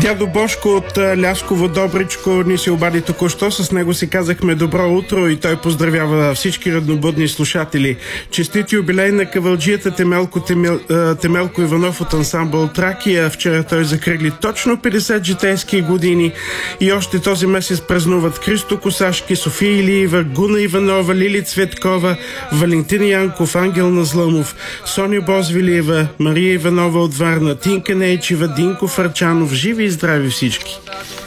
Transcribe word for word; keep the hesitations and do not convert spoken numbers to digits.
Дядо Бошко от Лясково Добричко ни се обади току-що. С него си казахме добро утро и той поздравява всички раднобудни слушатели. Честит юбилей на кавалджията Темелко, Темел, Темелко Иванов от ансамбъл Тракия. Вчера той закръгли точно петдесет житейски години и още този месец празнуват Христо Косашки, София Илиева, Гуна Иванова, Лили Цветкова, Валентин Янков, Ангел Назлъмов, Соня Бозвилиева, Мария Иванова от Варна, Тинка Нейчева, Динко Фарчанов. Живи и здрави всички!